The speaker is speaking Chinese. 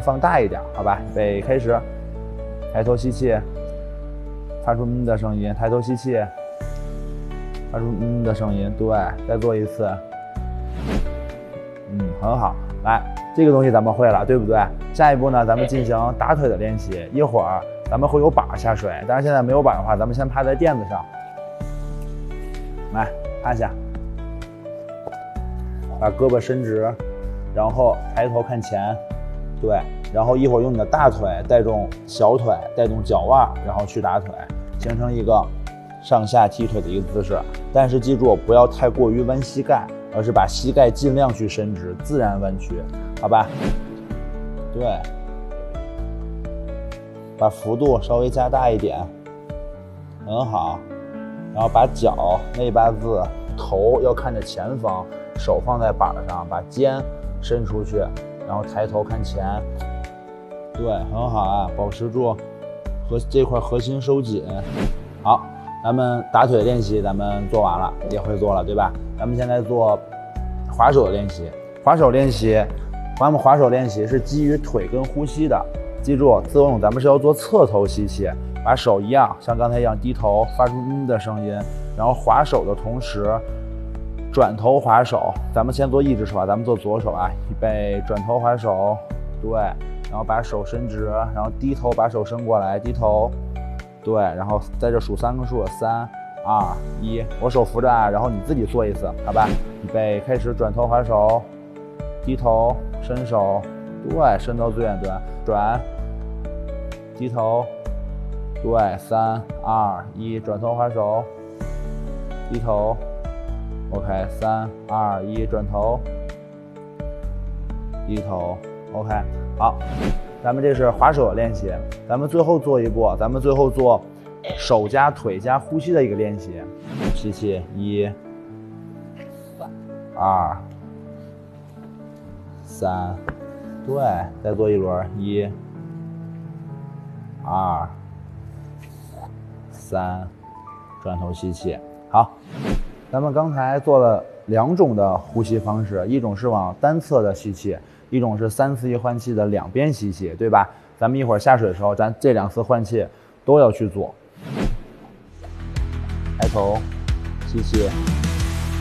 放大一点，好吧？预备开始，抬头吸气，发出的声音，抬头吸气，发出的声音，对，再做一次，很好，来，这个东西咱们会了，对不对？下一步呢，咱们进行打腿的练习，一会儿咱们会有板下水，但是现在没有板的话，咱们先趴在垫子上，来趴下，把胳膊伸直，然后抬头看前，对，然后一会儿用你的大腿带动小腿，带动脚腕，然后去打腿，形成一个上下踢腿的一个姿势。但是记住，不要太过于弯膝盖，而是把膝盖尽量去伸直，自然弯曲，好吧？对，把幅度稍微加大一点，很好。然后把脚内八字，头要看着前方，手放在板上，把肩伸出去，然后抬头看前，对，很好啊，保持住这块核心收紧。好，咱们打腿练习咱们做完了，也会做了，对吧？咱们现在做划手的练习。划手练习是基于腿跟呼吸的，记住自由泳咱们是要做侧头吸气，把手一样像刚才一样低头，发出的声音，然后划手的同时转头划手。咱们先做一只手啊，咱们做左手啊，预备转头划手，对，然后把手伸直，然后低头把手伸过来，低头，对，然后在这数3个数，3、2、1，我手扶着啊，然后你自己做一次，好吧？预备开始，转头划手，低头伸手，对，伸到最远端，转，低头，对，3、2、1，转头划手，低头 ，OK， 3、2、1，转头，低头 ，OK， 好，咱们这是划手的练习，咱们最后做一步，咱们最后做手加腿加呼吸的一个练习，吸气，1、2、3，对，再做一轮，1、2、3，转头吸气。好，咱们刚才做了2种的呼吸方式，一种是往单侧的吸气，一种是3次1换气的两边吸气，对吧？咱们一会儿下水的时候，咱这2次换气都要去做。抬头，吸气。